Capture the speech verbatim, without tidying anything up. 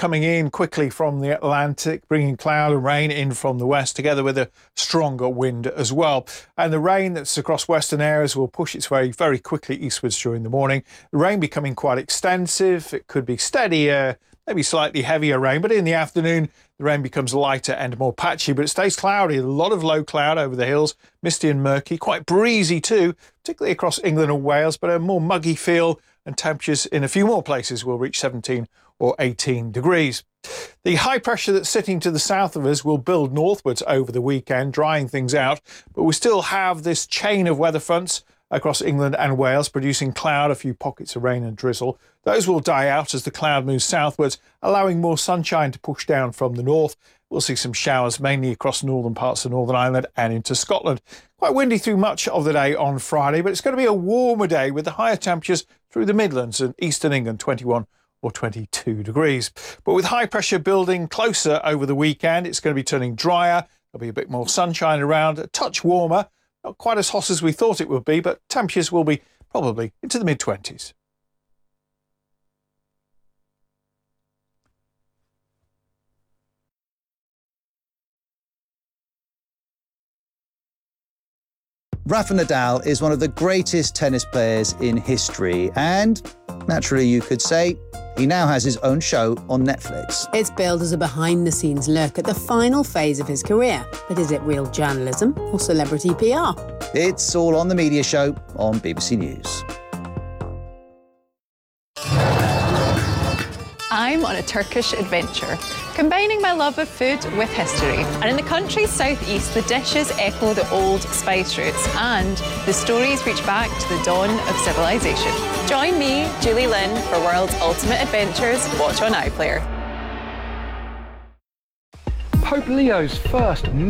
coming in quickly from the Atlantic, bringing cloud and rain in from the west, together with a stronger wind as well. And the rain that's across western areas will push its way very quickly eastwards during the morning. The rain becoming quite extensive. It could be steadier, maybe slightly heavier rain, but in the afternoon, the rain becomes lighter and more patchy, but it stays cloudy. A lot of low cloud over the hills, misty and murky, quite breezy too, particularly across England and Wales, but a more muggy feel, and temperatures in a few more places will reach seventeen or eighteen degrees. The high pressure that's sitting to the south of us will build northwards over the weekend, drying things out, but we still have this chain of weather fronts across England and Wales, producing cloud, a few pockets of rain and drizzle. Those will die out as the cloud moves southwards, allowing more sunshine to push down from the north. We'll see some showers mainly across northern parts of Northern Ireland and into Scotland. Quite windy through much of the day on Friday, but it's going to be a warmer day with the higher temperatures through the Midlands and eastern England, twenty-one or twenty-two degrees. But with high pressure building closer over the weekend, it's going to be turning drier. There'll be a bit more sunshine around, a touch warmer. Not quite as hot as we thought it would be, but temperatures will be probably into the mid twenties. Rafa Nadal is one of the greatest tennis players in history, and naturally you could say he now has his own show on Netflix. It's billed as a behind-the-scenes look at the final phase of his career. But is it real journalism or celebrity P R? It's all on The Media Show on B B C News. I'm on a Turkish adventure, combining my love of food with history. And in the country's southeast, the dishes echo the old spice routes, and the stories reach back to the dawn of civilization. Join me, Julie Lynn, for World's Ultimate Adventures. Watch on iPlayer. Pope Leo's first